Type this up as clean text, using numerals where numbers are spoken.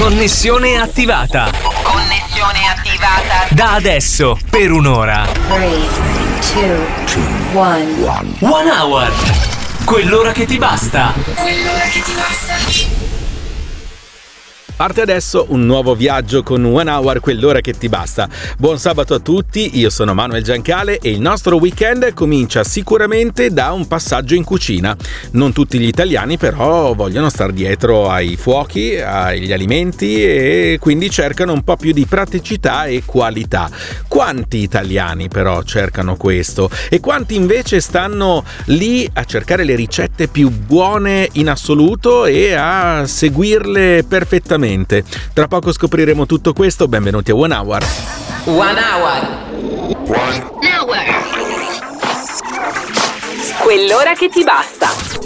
Connessione attivata. Connessione attivata. Da adesso, per un'ora. 3, 2, 1. 1 hour. Quell'ora che ti basta. Parte adesso un nuovo viaggio con 1 hour, quell'ora che ti basta. Buon sabato a tutti, io sono Manuel Giancale e il nostro weekend comincia sicuramente da un passaggio in cucina. Non tutti gli italiani però vogliono star dietro ai fuochi, agli alimenti e quindi cercano un po' più di praticità e qualità. Quanti italiani però cercano questo? E quanti invece stanno lì a cercare le ricette più buone in assoluto e a seguirle perfettamente? Tra poco scopriremo tutto questo. Benvenuti a 1 hour. 1 hour. 1 hour. Quell'ora che ti basta.